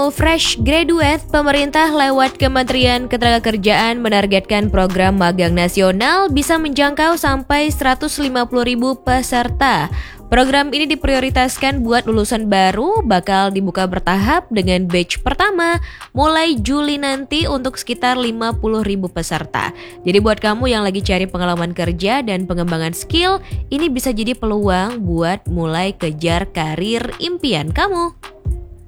Untuk fresh graduate, pemerintah lewat Kementerian Ketenagakerjaan menargetkan program magang nasional bisa menjangkau sampai 150.000 peserta. Program ini diprioritaskan buat lulusan baru, bakal dibuka bertahap dengan batch pertama mulai Juli nanti untuk sekitar 50.000 peserta. Jadi buat kamu yang lagi cari pengalaman kerja dan pengembangan skill, ini bisa jadi peluang buat mulai kejar karir impian kamu.